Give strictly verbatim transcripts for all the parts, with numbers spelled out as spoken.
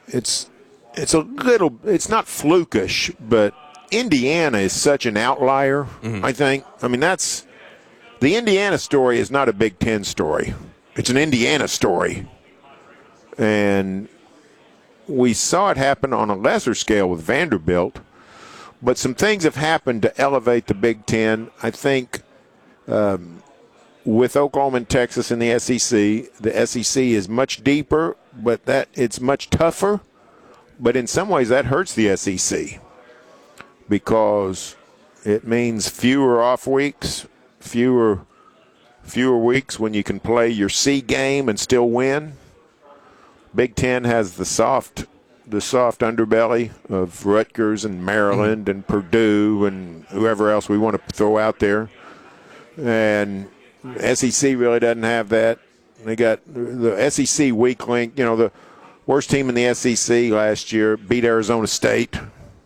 it's it's a little, it's not flukish, but Indiana is such an outlier, mm-hmm. I think. I mean, that's, the Indiana story is not a Big Ten story. It's an Indiana story. And we saw it happen on a lesser scale with Vanderbilt, but some things have happened to elevate the Big Ten. I think um, with Oklahoma and Texas in the S E C, the S E C is much deeper, but that it's much tougher. But in some ways that hurts the S E C because it means fewer off weeks, fewer fewer weeks when you can play your C game and still win. Big Ten has the soft the soft underbelly of Rutgers and Maryland mm-hmm. and Purdue and whoever else we want to throw out there. And S E C really doesn't have that. They got the S E C weak link. You know, the worst team in the S E C last year beat Arizona State.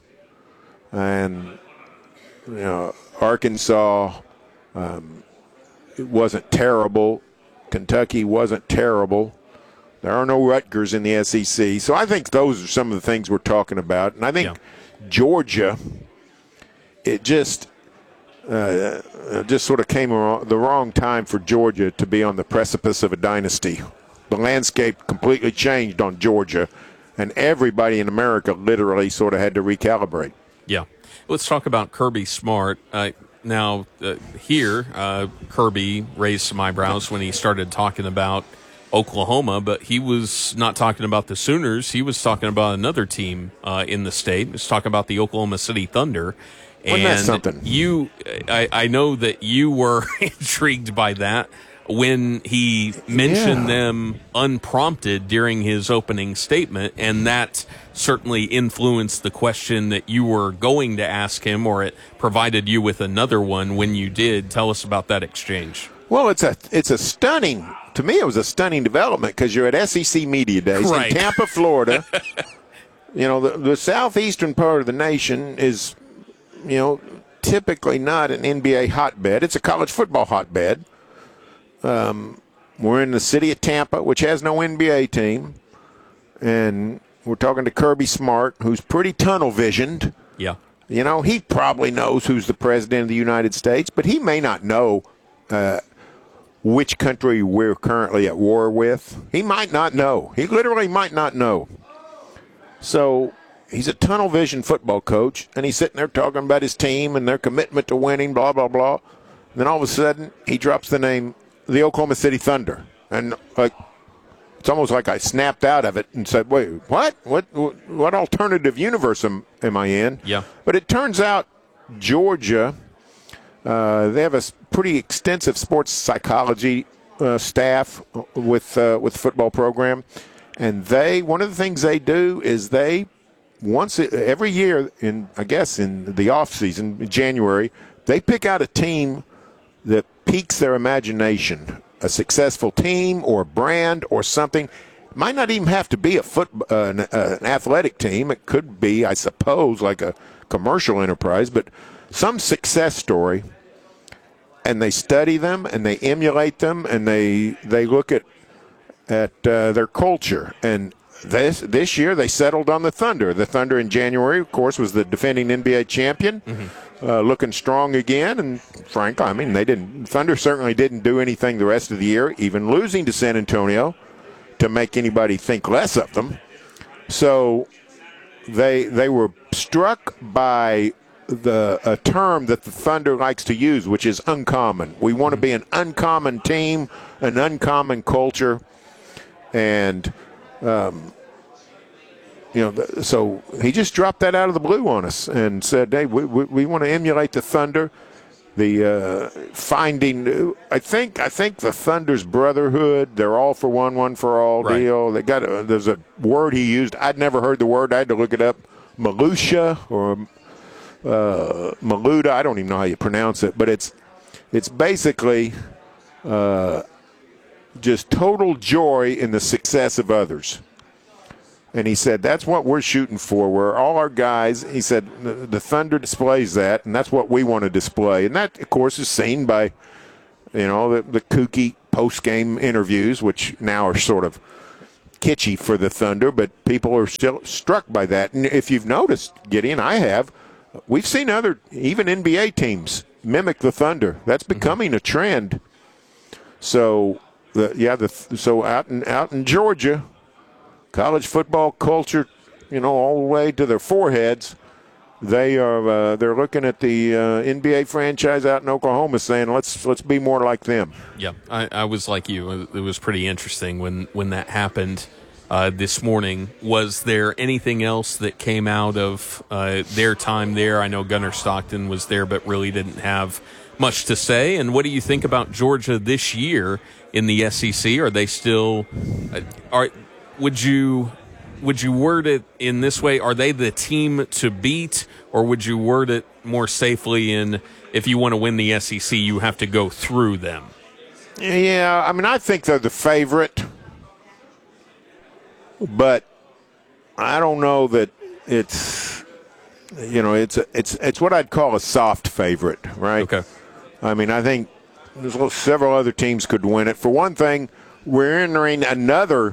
And, you know, Arkansas um, it wasn't terrible. Kentucky wasn't terrible. There are no Rutgers in the S E C. So I think those are some of the things we're talking about. And I think yeah. Georgia, it just uh, just sort of came around the wrong time for Georgia to be on the precipice of a dynasty. The landscape completely changed on Georgia, and everybody in America literally sort of had to recalibrate. Yeah. Let's talk about Kirby Smart. Uh, now, uh, here, uh, Kirby raised some eyebrows when he started talking about Oklahoma, but he was not talking about the Sooners. He was talking about another team uh, in the state. He was talking about the Oklahoma City Thunder. Wasn't that something? You, I, I know that you were intrigued by that when he mentioned yeah. them unprompted during his opening statement, and that certainly influenced the question that you were going to ask him, or it provided you with another one when you did. Tell us about that exchange. Well, it's a it's a stunning, to me it was a stunning development because you're at S E C Media Days right. in Tampa, Florida. You know, the, the southeastern part of the nation is, you know, typically not an N B A hotbed. It's a college football hotbed. Um, we're in the city of Tampa, which has no N B A team. And we're talking to Kirby Smart, who's pretty tunnel-visioned. Yeah. You know, he probably knows who's the president of the United States, but he may not know uh, which country we're currently at war with. He might not know. He literally might not know. So he's a tunnel vision football coach, and he's sitting there talking about his team and their commitment to winning, blah, blah, blah. And then all of a sudden, he drops the name, the Oklahoma City Thunder. And like, it's almost like I snapped out of it and said, wait, what? What what alternative universe am, am I in? Yeah. But it turns out Georgia, uh, they have a pretty extensive sports psychology uh, staff with uh, with football program. And they, one of the things they do is they, once it, every year, in I guess in the off season, in January, they pick out a team that piques their imagination, a successful team or a brand or something. It might not even have to be a foot, uh, an, uh, an athletic team. It could be, I suppose, like a commercial enterprise, but some success story. And they study them and they emulate them and they they look at at uh, their culture. And this this year they settled on the Thunder. The Thunder in January, of course, was the defending N B A champion. Mm-hmm. Uh, looking strong again, and frankly, I mean, they didn't. Thunder certainly didn't do anything the rest of the year, even losing to San Antonio, to make anybody think less of them. So they they were struck by the a term that the Thunder likes to use, which is uncommon. We want to be an uncommon team, an uncommon culture, and. Um, You know, so he just dropped that out of the blue on us and said, hey, we, we, we want to emulate the Thunder. The uh, finding, I think I think the Thunder's brotherhood, they're all for one, one for all right. deal. They got a, there's a word he used. I'd never heard the word. I had to look it up. Malusha or uh, Maluda. I don't even know how you pronounce it. But it's, it's basically uh, just total joy in the success of others. And he said, that's what we're shooting for. We're all our guys. He said, the, the Thunder displays that, and that's what we want to display. And that, of course, is seen by, you know, the, the kooky post-game interviews, which now are sort of kitschy for the Thunder, but people are still struck by that. And if you've noticed, Gideon, I have, we've seen other, even N B A teams mimic the Thunder. That's becoming a trend. So, the, yeah, the, so out in out in Georgia, college football culture, you know, all the way to their foreheads. They are uh, they're looking at the uh, N B A franchise out in Oklahoma, saying let's let's be more like them. Yeah, I, I was like you. It was pretty interesting when when that happened uh, this morning. Was there anything else that came out of uh, their time there? I know Gunnar Stockton was there, but really didn't have much to say. And what do you think about Georgia this year in the S E C? Are they still? Uh, are would you? Would you word it in this way? Are they the team to beat, or would you word it more safely in if you want to win the S E C, you have to go through them? Yeah, I mean, I think they're the favorite, but I don't know that it's, you know, it's a, it's it's what I'd call a soft favorite, right? Okay. I mean, I think there's several other teams could win it. For one thing, we're entering another.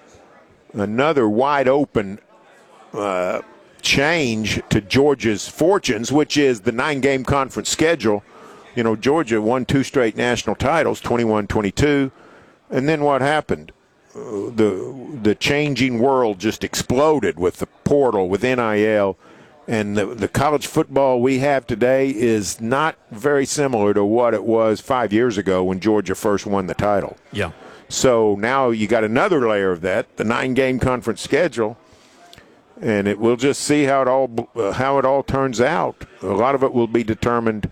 Another wide open uh, change to Georgia's fortunes, which is the nine-game conference schedule. You know, Georgia won two straight national titles, twenty-one twenty-two. And then what happened? Uh, the the changing world just exploded with the portal, with N I L. And the, the college football we have today is not very similar to what it was five years ago when Georgia first won the title. Yeah. So now you got another layer of that, the nine-game conference schedule, and it we'll just see how it all uh, how it all turns out. A lot of it will be determined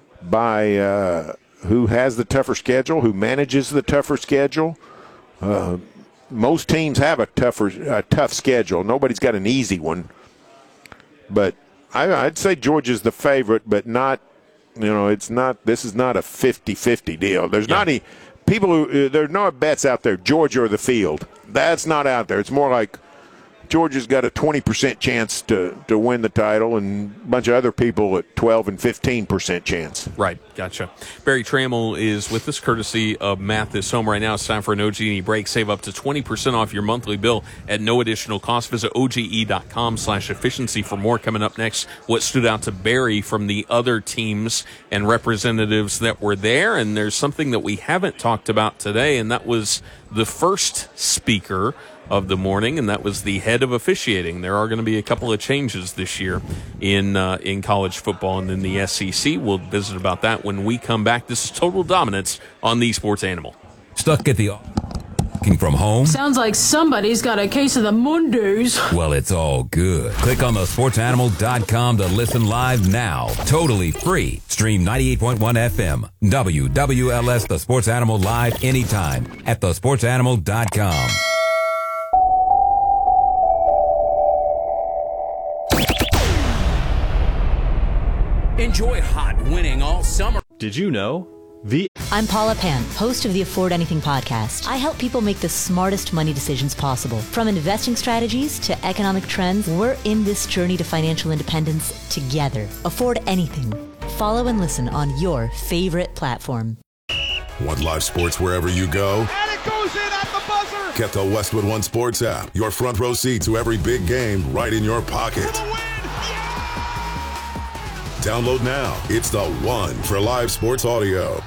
by uh, who has the tougher schedule, who manages the tougher schedule. Uh, most teams have a tougher, a tough schedule. Nobody's got an easy one, but I, I'd say Georgia's the favorite, but not. You know, it's not. This is not a fifty-fifty deal. There's yeah. not any. People who, uh, there are no bets out there, Georgia or the field. That's not out there. It's more like Georgia's got a twenty percent chance to, to win the title and a bunch of other people at twelve and fifteen percent chance. Right, gotcha. Barry Trammell is with us courtesy of Mathis Home right now. It's time for an O G E break. Save up to twenty percent off your monthly bill at no additional cost. Visit O G E dot com slash efficiency for more. Coming up next, what stood out to Barry from the other teams and representatives that were there. And there's something that we haven't talked about today, and that was the first speaker of the morning, and that was the head of officiating. There are going to be a couple of changes this year in uh, in college football and in the S E C. We'll visit about that when we come back. This is Total Dominance on the Sports Animal. Stuck at the working from home? Sounds like somebody's got a case of the Mondays. Well, it's all good. Click on the sports animal dot com to listen live now. Totally free. Stream ninety-eight point one F M. W W L S The Sports Animal live anytime at the sports animal dot com. Enjoy hot winning all summer. Did you know? The I'm Paula Pan, host of the Afford Anything podcast. I help people make the smartest money decisions possible. From investing strategies to economic trends, we're in this journey to financial independence together. Afford Anything. Follow and listen on your favorite platform. Want live sports wherever you go? And it goes in at the buzzer! Get the Westwood One Sports app. Your front row seat to every big game right in your pocket. Download now. It's the one for live sports audio.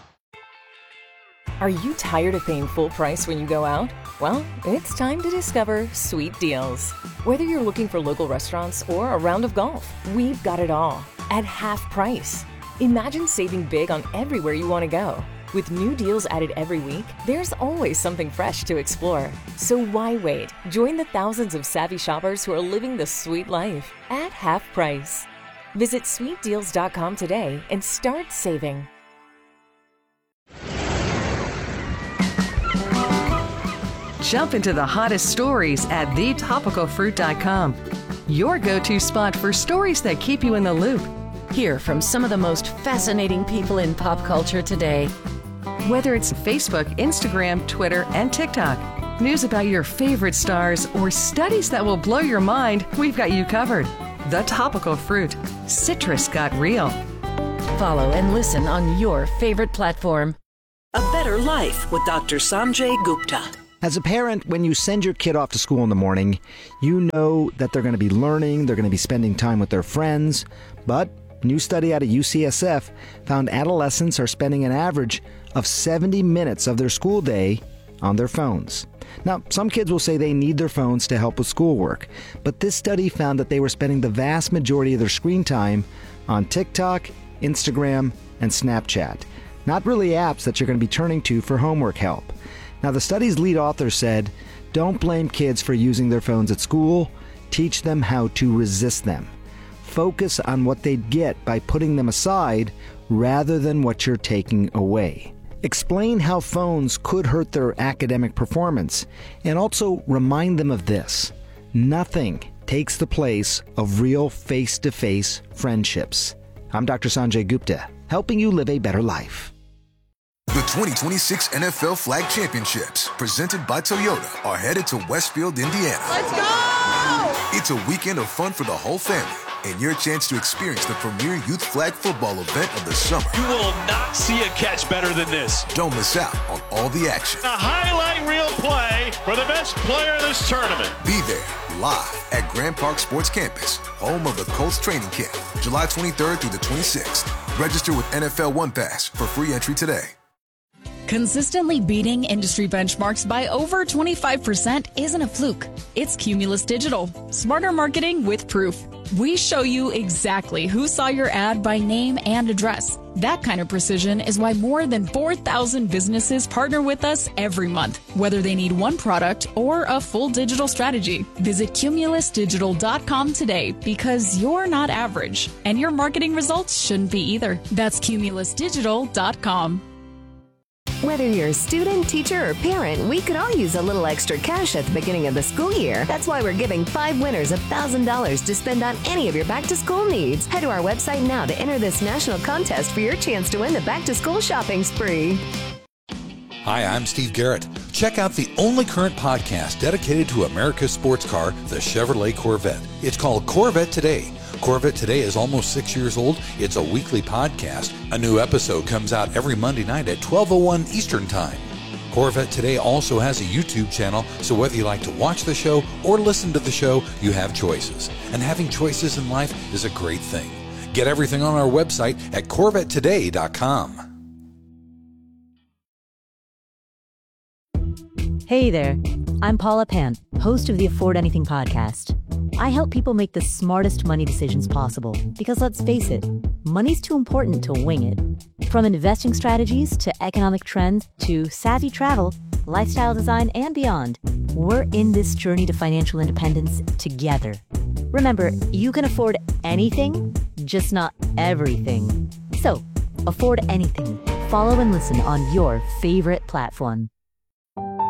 Are you tired of paying full price when you go out? Well, it's time to discover Sweet Deals. Whether you're looking for local restaurants or a round of golf, we've got it all at half price. Imagine saving big on everywhere you want to go. With new deals added every week, there's always something fresh to explore. So why wait? Join the thousands of savvy shoppers who are living the sweet life at half price. Visit sweet deals dot com today and start saving. Jump into the hottest stories at the topical fruit dot com. Your go-to spot for stories that keep you in the loop. Hear from some of the most fascinating people in pop culture today. Whether it's Facebook, Instagram, Twitter, and TikTok, news about your favorite stars, or studies that will blow your mind, we've got you covered. The Topical Fruit. Citrus got real. Follow and listen on your favorite platform. A Better Life with Doctor Sanjay Gupta. As a parent, when you send your kid off to school in the morning, you know that they're going to be learning, they're going to be spending time with their friends. But a new study out of U C S F found adolescents are spending an average of seventy minutes of their school day on their phones. Now, some kids will say they need their phones to help with schoolwork, but this study found that they were spending the vast majority of their screen time on TikTok, Instagram, and Snapchat. Not really apps that you're going to be turning to for homework help. Now, the study's lead author said, don't blame kids for using their phones at school. Teach them how to resist them. Focus on what they'd get by putting them aside rather than what you're taking away. Explain how phones could hurt their academic performance, and also remind them of this: nothing takes the place of real face-to-face friendships. I'm Doctor Sanjay Gupta, helping you live a better life. The twenty twenty-six N F L Flag Championships, presented by Toyota, are headed to Westfield, Indiana. Let's go! It's a weekend of fun for the whole family, and your chance to experience the premier youth flag football event of the summer. You will not see a catch better than this. Don't miss out on all the action. A highlight reel play for the best player in this tournament. Be there, live at Grand Park Sports Campus, home of the Colts training camp, July twenty-third through the twenty-sixth. Register with N F L One Pass for free entry today. Consistently beating industry benchmarks by over twenty-five percent isn't a fluke. It's Cumulus Digital. Smarter marketing with proof. We show you exactly who saw your ad by name and address. That kind of precision is why more than four thousand businesses partner with us every month, whether they need one product or a full digital strategy. Visit cumulus digital dot com today, because you're not average, and your marketing results shouldn't be either. That's cumulus digital dot com. Whether you're a student, teacher, or parent, we could all use a little extra cash at the beginning of the school year. That's why we're giving five winners one thousand dollars to spend on any of your back-to-school needs. Head to our website now to enter this national contest for your chance to win the back-to-school shopping spree. Hi, I'm Steve Garrett. Check out the only current podcast dedicated to America's sports car, the Chevrolet Corvette. It's called Corvette Today. Corvette Today is almost six years old. It's a weekly podcast. A new episode comes out every Monday night at twelve oh one Eastern Time. Corvette Today also has a YouTube channel, so whether you like to watch the show or listen to the show, you have choices. And having choices in life is a great thing. Get everything on our website at corvette today dot com. Hey there, I'm Paula Pant, host of the Afford Anything podcast. I help people make the smartest money decisions possible because, let's face it, money's too important to wing it. From investing strategies to economic trends to savvy travel, lifestyle design, and beyond, we're in this journey to financial independence together. Remember, you can afford anything, just not everything. So, afford anything. Follow and listen on your favorite platform.